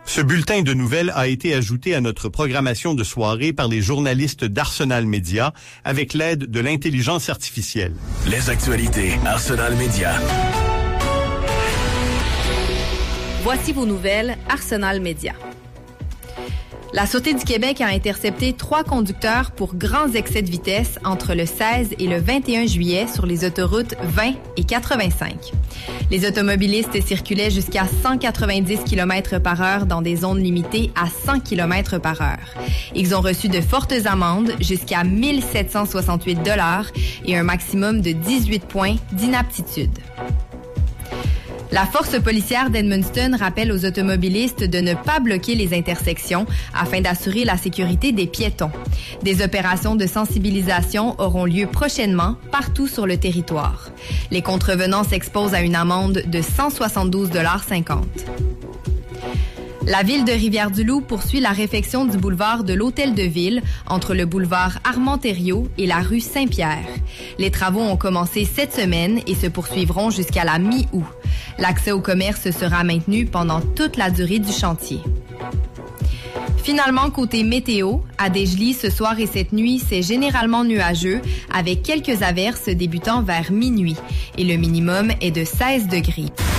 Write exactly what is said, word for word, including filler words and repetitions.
Ce bulletin de nouvelles a été ajouté à notre programmation de soirée par les journalistes d'Arsenal Média avec l'aide de l'intelligence artificielle. Les actualités Arsenal Média. Voici vos nouvelles Arsenal Média. La Sûreté du Québec a intercepté trois conducteurs pour grands excès de vitesse entre le seize et le vingt et un juillet sur les autoroutes vingt et quatre-vingt-cinq. Les automobilistes circulaient jusqu'à cent quatre-vingt-dix kilomètres par heure dans des zones limitées à cent kilomètres par heure. Ils ont reçu de fortes amendes jusqu'à mille sept cent soixante-huit dollars et un maximum de dix-huit points d'inaptitude. La force policière d'Edmundston rappelle aux automobilistes de ne pas bloquer les intersections afin d'assurer la sécurité des piétons. Des opérations de sensibilisation auront lieu prochainement partout sur le territoire. Les contrevenants s'exposent à une amende de cent soixante-douze dollars cinquante. La ville de Rivière-du-Loup poursuit la réfection du boulevard de l'Hôtel de Ville entre le boulevard Armand-Thériault et la rue Saint-Pierre. Les travaux ont commencé cette semaine et se poursuivront jusqu'à la mi-août. L'accès au commerce sera maintenu pendant toute la durée du chantier. Finalement, côté météo, à Desjely, ce soir et cette nuit, c'est généralement nuageux avec quelques averses débutant vers minuit et le minimum est de seize degrés.